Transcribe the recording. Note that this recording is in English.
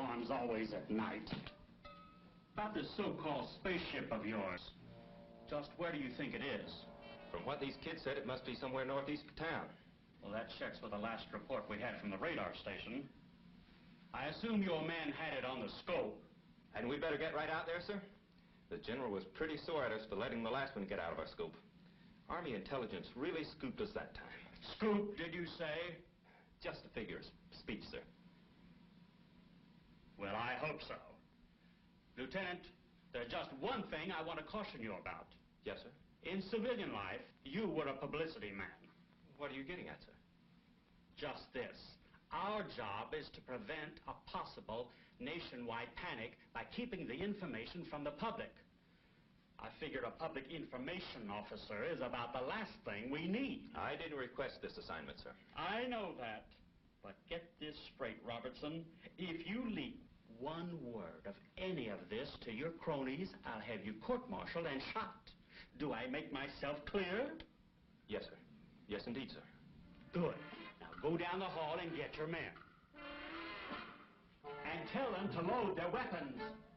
alarms always at night? About this so-called spaceship of yours. Just where do you think it is? From what these kids said, it must be somewhere northeast of town. Well, that checks with the last report we had from the radar station. I assume your man had it on the scope. Hadn't we better get right out there, sir? The general was pretty sore at us for letting the last one get out of our scope. Army intelligence really scooped us that time. Scoop, did you say? Just a figure of speech, sir. Well, I hope so. Lieutenant, there's just one thing I want to caution you about. Yes, sir? In civilian life, you were a publicity man. What are you getting at, sir? Just this. Our job is to prevent a possible nationwide panic by keeping the information from the public. I figure a public information officer is about the last thing we need. I didn't request this assignment, sir. I know that. But get this straight, Robertson. If you leak one word of any of this to your cronies, I'll have you court-martialed and shot. Do I make myself clear? Yes, sir. Yes, indeed, sir. Good. Now go down the hall and get your men. And tell them to load their weapons.